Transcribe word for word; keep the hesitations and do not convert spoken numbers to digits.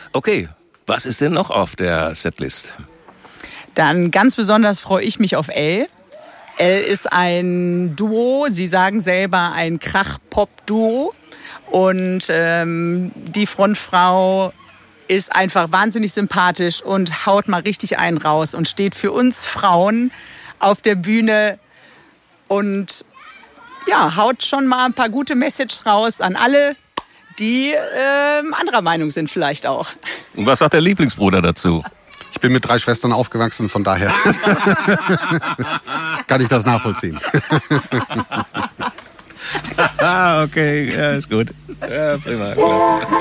Okay, was ist denn noch auf der Setlist? Dann ganz besonders freue ich mich auf Elle. Elle ist ein Duo, sie sagen selber ein Krach-Pop-Duo. Und ähm, die Frontfrau ist einfach wahnsinnig sympathisch und haut mal richtig einen raus und steht für uns Frauen auf der Bühne und ja, haut schon mal ein paar gute Messages raus an alle, die äh, anderer Meinung sind vielleicht auch. Und was sagt der Lieblingsbruder dazu? Ich bin mit drei Schwestern aufgewachsen, von daher kann ich das nachvollziehen. Ah, okay, ja, ist gut. Ja, prima, klasse.